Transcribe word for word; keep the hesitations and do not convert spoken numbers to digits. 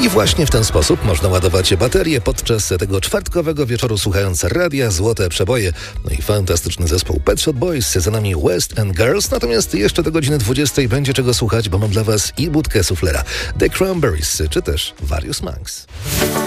I właśnie w ten sposób można ładować baterie podczas tego czwartkowego wieczoru, słuchając radia Złote Przeboje. No i fantastyczny zespół Pet Shop Boys, za nami West End Girls. Natomiast jeszcze do godziny dwudziestej będzie czego słuchać, bo mam dla was i budkę suflera The Cranberries, czy też Various Monks.